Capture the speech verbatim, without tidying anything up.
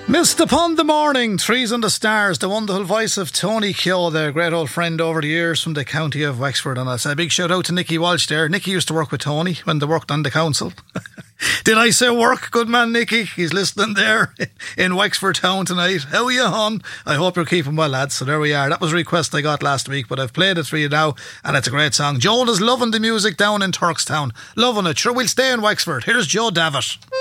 Mist upon the morning, trees and the stars, the wonderful voice of Tony Keogh, their great old friend over the years from the county of Wexford. And I'll say a big shout out to Nicky Walsh there. Nicky used to work with Tony when they worked on the council. Did I say work? Good man, Nicky. He's listening there in Wexford town tonight. How are you, hon? I hope you're keeping well, lads. So there we are. That was a request I got last week, but I've played it for you now, and it's a great song. Joan is loving the music down in Turkstown. Loving it. Sure, we'll stay in Wexford. Here's Joe Davitt.